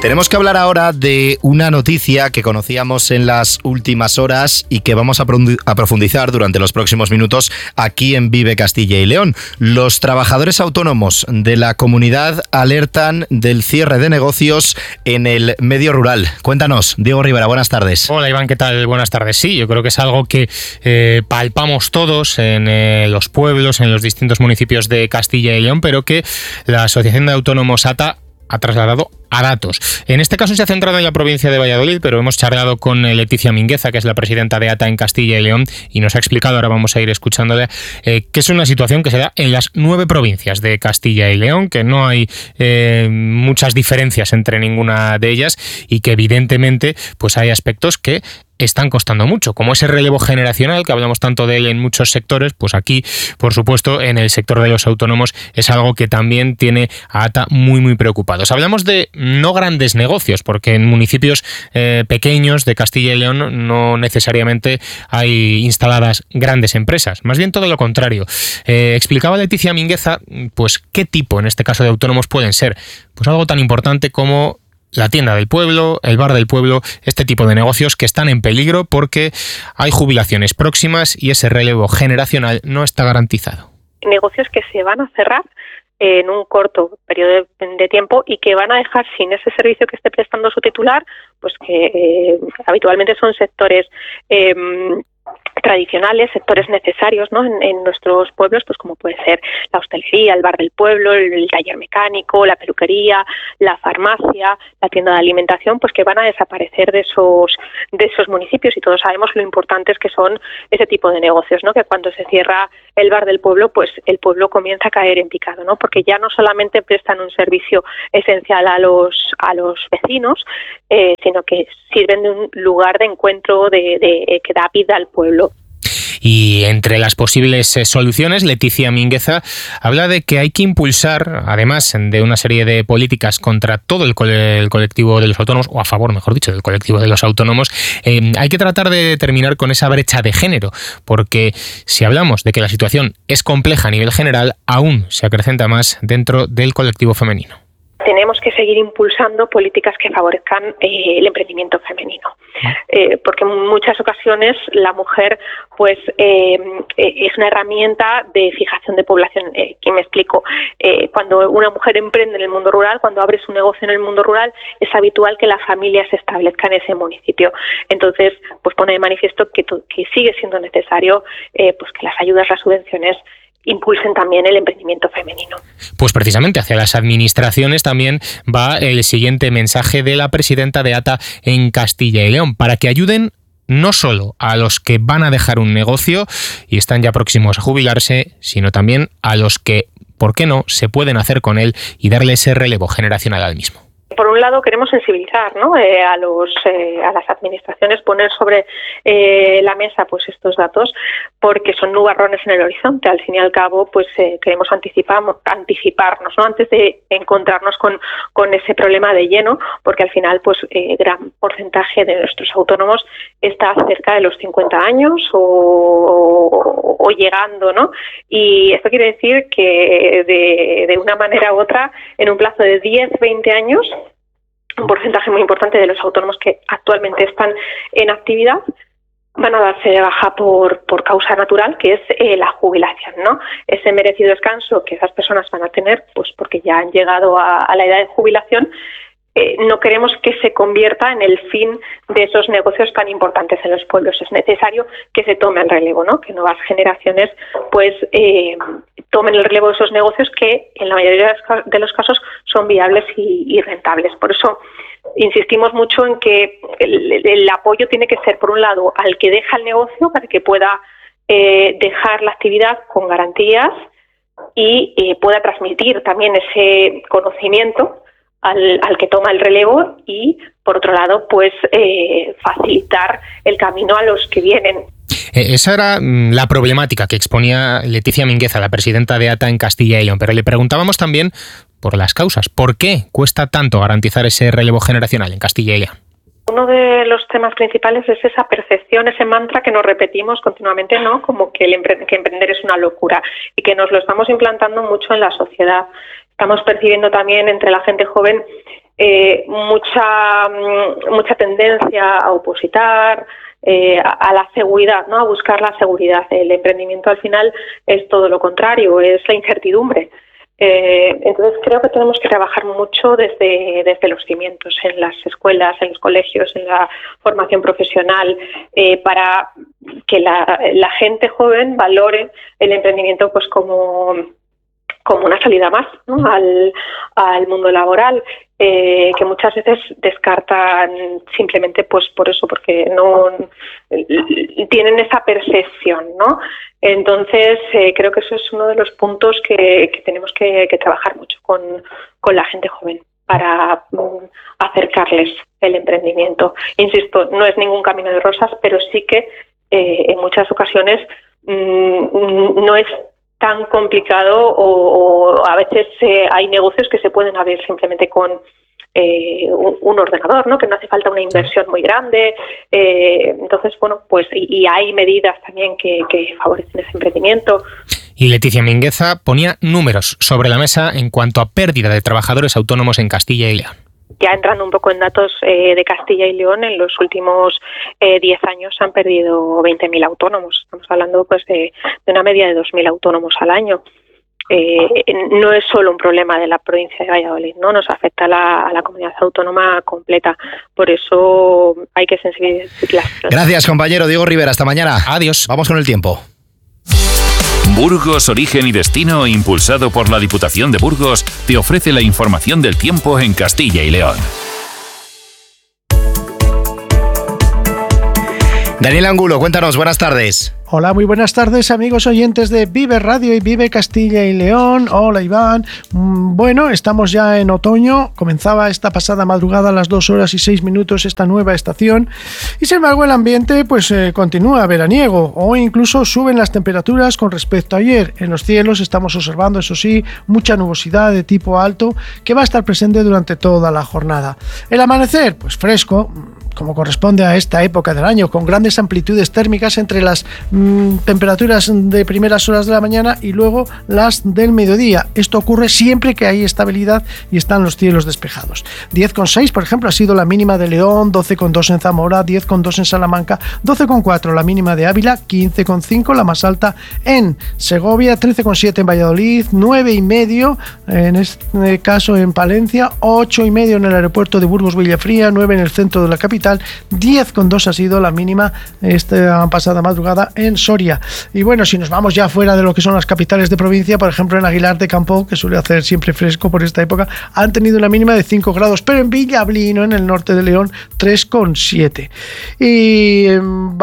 Tenemos que hablar ahora de una noticia que conocíamos en las últimas horas y que vamos a profundizar durante los próximos minutos aquí en Vive Castilla y León. Los trabajadores autónomos de la comunidad alertan del cierre de negocios en el medio rural. Cuéntanos, Diego Rivera, buenas tardes. Hola Iván, ¿qué tal? Buenas tardes. Sí, yo creo que es algo que palpamos todos en los pueblos, en los distintos municipios de Castilla y León, pero que la Asociación de Autónomos ATA ha trasladado a datos. En este caso se ha centrado en la provincia de Valladolid, pero hemos charlado con Leticia Mingueza, que es la presidenta de ATA en Castilla y León, y nos ha explicado, ahora vamos a ir escuchándole, que es una situación que se da en las 9 provincias de Castilla y León, que no hay muchas diferencias entre ninguna de ellas y que evidentemente pues hay aspectos que están costando mucho, como ese relevo generacional que hablamos tanto de él en muchos sectores. Pues aquí, por supuesto, en el sector de los autónomos es algo que también tiene a ATA muy preocupados. Hablamos de no grandes negocios, porque en municipios pequeños de Castilla y León no necesariamente hay instaladas grandes empresas, más bien todo lo contrario. Explicaba Leticia Mingueza pues qué tipo, en este caso de autónomos, pueden ser. Pues algo tan importante como la tienda del pueblo, el bar del pueblo, este tipo de negocios que están en peligro porque hay jubilaciones próximas y ese relevo generacional no está garantizado. Negocios que se van a cerrar en un corto periodo de tiempo y que van a dejar sin ese servicio que esté prestando su titular, pues que habitualmente son sectores tradicionales, sectores necesarios, ¿no? En nuestros pueblos, pues como puede ser la hostelería, el bar del pueblo, el taller mecánico, la peluquería, la farmacia, la tienda de alimentación, pues que van a desaparecer de esos municipios, y todos sabemos lo importantes que son ese tipo de negocios, ¿no? Que cuando se cierra el bar del pueblo, pues el pueblo comienza a caer en picado, ¿no? Porque ya no solamente prestan un servicio esencial a los vecinos, sino que sirven de un lugar de encuentro que da vida al pueblo. Y entre las posibles soluciones, Leticia Mingueza habla de que hay que impulsar, además de una serie de políticas contra todo el colectivo de los autónomos, o a favor, mejor dicho, del colectivo de los autónomos, hay que tratar de terminar con esa brecha de género, porque si hablamos de que la situación es compleja a nivel general, aún se acrecenta más dentro del colectivo femenino. Tenemos que seguir impulsando políticas que favorezcan el emprendimiento femenino, porque en muchas ocasiones la mujer pues es una herramienta de fijación de población. ¿Qué me explico? Cuando una mujer emprende en el mundo rural, cuando abre su negocio en el mundo rural, es habitual que la familia se establezca en ese municipio. Entonces, pues pone de manifiesto que sigue siendo necesario pues que las ayudas, las subvenciones impulsen también el emprendimiento femenino. Pues precisamente hacia las administraciones también va el siguiente mensaje de la presidenta de ATA en Castilla y León, para que ayuden no solo a los que van a dejar un negocio y están ya próximos a jubilarse, sino también a los que, ¿por qué no?, se pueden hacer con él y darle ese relevo generacional al mismo. Por un lado queremos sensibilizar, ¿no?, a las administraciones, poner sobre la mesa pues estos datos, porque son nubarrones en el horizonte. Al fin y al cabo pues queremos anticiparnos, ¿no?, antes de encontrarnos con ese problema de lleno, porque al final pues gran porcentaje de nuestros autónomos está cerca de los 50 años o llegando, ¿no? Y esto quiere decir que de una manera u otra, en un plazo de 10-20 años, un porcentaje muy importante de los autónomos que actualmente están en actividad van a darse de baja por causa natural, que es la jubilación, ¿no? Ese merecido descanso que esas personas van a tener, pues porque ya han llegado a la edad de jubilación. No queremos que se convierta en el fin de esos negocios tan importantes en los pueblos. Es necesario que se tome el relevo, ¿no? Que nuevas generaciones pues tomen el relevo de esos negocios que en la mayoría de los casos son viables y rentables. Por eso insistimos mucho en que el apoyo tiene que ser, por un lado, al que deja el negocio para que pueda dejar la actividad con garantías y pueda transmitir también ese conocimiento al que toma el relevo y, por otro lado, pues facilitar el camino a los que vienen. Esa era la problemática que exponía Leticia Mingueza, la presidenta de ATA en Castilla y León, pero le preguntábamos también por las causas. ¿Por qué cuesta tanto garantizar ese relevo generacional en Castilla y León? Uno de los temas principales es esa percepción, ese mantra que nos repetimos continuamente, ¿no? Como que emprender es una locura, y que nos lo estamos implantando mucho en la sociedad. Estamos percibiendo también entre la gente joven mucha tendencia a opositar, a la seguridad, ¿no? A buscar la seguridad. El emprendimiento al final es todo lo contrario, es la incertidumbre. Entonces creo que tenemos que trabajar mucho desde los cimientos, en las escuelas, en los colegios, en la formación profesional, para que la gente joven valore el emprendimiento pues como una salida más, ¿no? al mundo laboral, que muchas veces descartan simplemente pues por eso, porque no tienen esa percepción, ¿no? Entonces creo que eso es uno de los puntos que tenemos que trabajar mucho con la gente joven para acercarles el emprendimiento. Insisto, no es ningún camino de rosas, pero sí que en muchas ocasiones no es tan complicado o a veces hay negocios que se pueden abrir simplemente con un ordenador, ¿no? Que no hace falta una inversión muy grande. Entonces, bueno, pues y hay medidas también que favorecen ese emprendimiento. Y Leticia Mingueza ponía números sobre la mesa en cuanto a pérdida de trabajadores autónomos en Castilla y León. Ya entrando un poco en datos de Castilla y León, en los últimos 10 años se han perdido 20.000 autónomos. Estamos hablando pues de una media de 2.000 autónomos al año. No es solo un problema de la provincia de Valladolid, ¿no? Nos afecta a la comunidad autónoma completa. Por eso hay que sensibilizar. Gracias, compañero Diego Rivera. Hasta mañana. Adiós. Vamos con el tiempo. Burgos, Origen y Destino, impulsado por la Diputación de Burgos, te ofrece la información del tiempo en Castilla y León. Daniel Angulo, cuéntanos, buenas tardes. Hola, muy buenas tardes, amigos oyentes de Vive Radio y Vive Castilla y León. Hola, Iván. Bueno, estamos ya en otoño. Comenzaba esta pasada madrugada a las 2:06 esta nueva estación. Y sin embargo, el ambiente pues continúa veraniego o incluso suben las temperaturas con respecto a ayer. En los cielos estamos observando, eso sí, mucha nubosidad de tipo alto que va a estar presente durante toda la jornada. El amanecer, pues fresco, como corresponde a esta época del año, con grandes amplitudes térmicas entre las temperaturas de primeras horas de la mañana y luego las del mediodía. Esto ocurre siempre que hay estabilidad y están los cielos despejados. 10,6, por ejemplo, ha sido la mínima de León, 12,2 en Zamora, 10,2 en Salamanca, 12,4 la mínima de Ávila, 15,5 la más alta en Segovia, 13,7 en Valladolid, 9,5 en este caso en Palencia, 8,5 en el aeropuerto de Burgos Villafría, 9 en el centro de la capital, 10,2 ha sido la mínima esta pasada madrugada en Soria. Y bueno, si nos vamos ya fuera de lo que son las capitales de provincia, por ejemplo en Aguilar de Campo, que suele hacer siempre fresco por esta época, han tenido una mínima de 5 grados, pero en Villablino, en el norte de León, 3,7. Y en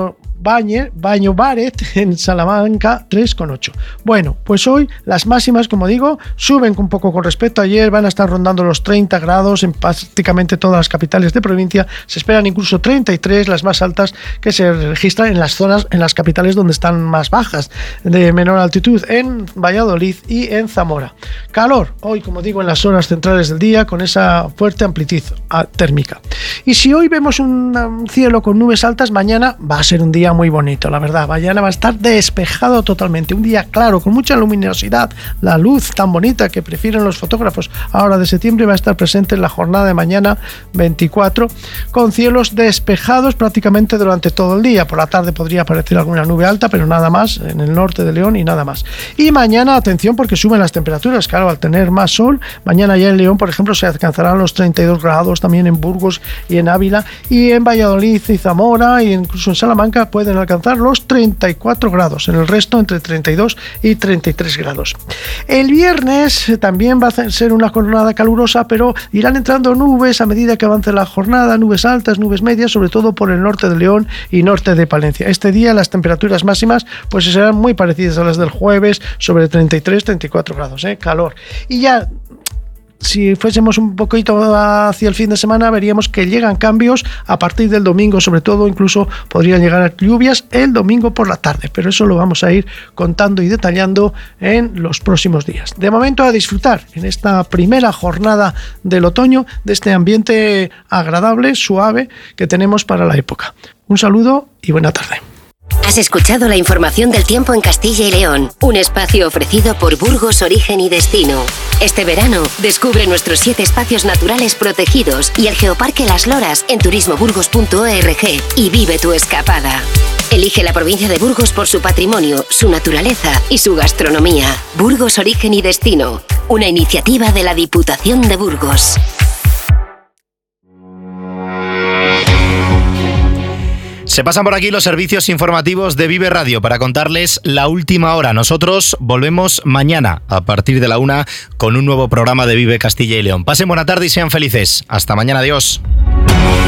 Baño Baret en Salamanca 3,8. Bueno, pues hoy las máximas, como digo, suben un poco con respecto a ayer, van a estar rondando los 30 grados en prácticamente todas las capitales de provincia, se esperan incluso 33, las más altas que se registran en las zonas, en las capitales donde están más bajas, de menor altitud, en Valladolid y en Zamora. Calor, hoy como digo, en las horas centrales del día, con esa fuerte amplitud térmica. Y si hoy vemos un cielo con nubes altas, mañana va a ser un día muy bonito, la verdad. Mañana va a estar despejado totalmente, un día claro, con mucha luminosidad, la luz tan bonita que prefieren los fotógrafos ahora de septiembre va a estar presente en la jornada de mañana 24, con cielos despejados prácticamente durante todo el día. Por la tarde podría aparecer alguna nube alta, pero nada más, en el norte de León y nada más. Y mañana, atención, porque suben las temperaturas, claro, al tener más sol, mañana ya en León, por ejemplo, se alcanzarán los 32 grados, también en Burgos y en Ávila, y en Valladolid y Zamora, e incluso en Salamanca pueden alcanzar los 34 grados, en el resto entre 32 y 33 grados. El viernes también va a ser una jornada calurosa, pero irán entrando nubes a medida que avance la jornada, nubes altas, nubes medias, sobre todo por el norte de León y norte de Palencia. Este día las temperaturas máximas pues serán muy parecidas a las del jueves, sobre 33-34 grados, calor. Y ya si fuésemos un poquito hacia el fin de semana, veríamos que llegan cambios a partir del domingo, sobre todo incluso podrían llegar a lluvias el domingo por la tarde, pero eso lo vamos a ir contando y detallando en los próximos días. De momento, a disfrutar en esta primera jornada del otoño de este ambiente agradable, suave que tenemos para la época. Un saludo y buena tarde. Has escuchado la información del tiempo en Castilla y León, un espacio ofrecido por Burgos Origen y Destino. Este verano, descubre nuestros 7 espacios naturales protegidos y el Geoparque Las Loras en turismoburgos.org y vive tu escapada. Elige la provincia de Burgos por su patrimonio, su naturaleza y su gastronomía. Burgos Origen y Destino, una iniciativa de la Diputación de Burgos. Se pasan por aquí los servicios informativos de Vive Radio para contarles la última hora. Nosotros volvemos mañana a partir de la 1 con un nuevo programa de Vive Castilla y León. Pasen buena tarde y sean felices. Hasta mañana, adiós.